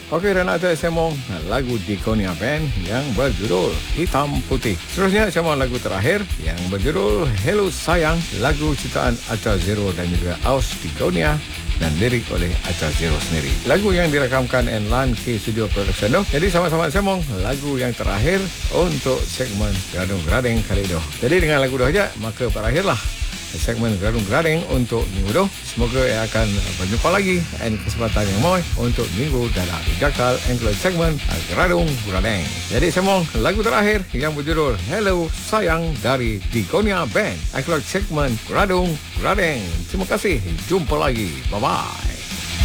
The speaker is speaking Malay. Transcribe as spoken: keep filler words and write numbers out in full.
Okey, dan ada saya mau lagu Digonia Band yang berjudul Hitam Putih. Seterusnya saya mau lagu terakhir yang berjudul Hello Sayang, lagu ciptaan Acha Zero dan juga Aus Digonia dan lirik oleh Acha Zero sendiri. Lagu yang dirakamkan Enlan K Studio Production. Jadi sama-sama saya mau lagu yang terakhir untuk segmen Gadung Grading kali ini. Jadi dengan lagu dah aja, maka berakhirlah segmen Gadung Grading untuk minggu ini. Semoga ia akan berjumpa lagi dan kesempatan yang mau untuk minggu dalam jakal engkau segmen Gadung Grading. Jadi saya mau lagu terakhir yang berjudul Hello Sayang dari Digonia Band. Engkau segmen Gadung Grading. Terima kasih. Jumpa lagi. Bye bye.